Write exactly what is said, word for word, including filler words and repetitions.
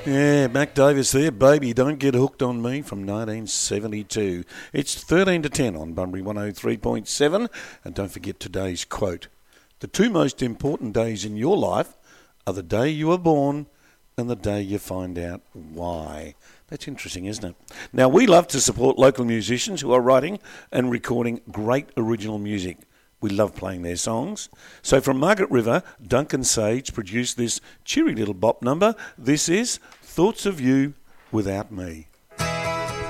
Yeah, Mac Davis there, Baby Don't Get Hooked on Me from nineteen seventy-two. It's thirteen to ten on Bunbury one oh three point seven. And don't forget today's quote. The two most important days in your life are the day you were born and the day you find out why. That's interesting, isn't it? Now, we love to support local musicians who are writing and recording great original music. We love playing their songs. So from Margaret River, Duncan Sage produced this cheery little bop number. This is Thoughts of You Without Me.